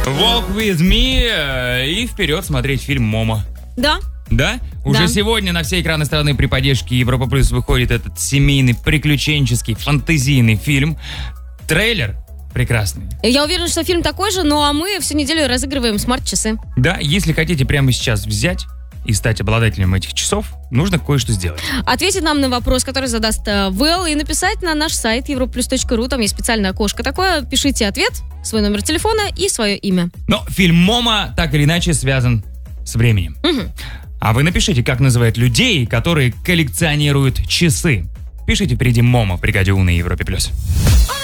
Walk with me и вперед смотреть фильм «Момо». Да. Да? Уже Да. сегодня на все экраны страны при поддержке Европа Плюс выходит этот семейный, приключенческий, фантазийный фильм. Трейлер прекрасный. Я уверена, что фильм такой же, ну а мы всю неделю разыгрываем смарт-часы. Да, если хотите прямо сейчас взять и стать обладателем этих часов, нужно кое-что сделать. Ответить нам на вопрос, который задаст Вэл, и написать на наш сайт europlus.ru. Там есть специальное окошко такое. Пишите ответ, свой номер телефона и свое имя. Но фильм «Момо» так или иначе связан с временем. Угу. А вы напишите, как называют людей, которые коллекционируют часы. Пишите впереди «Момо» в бригаде У на Европе+.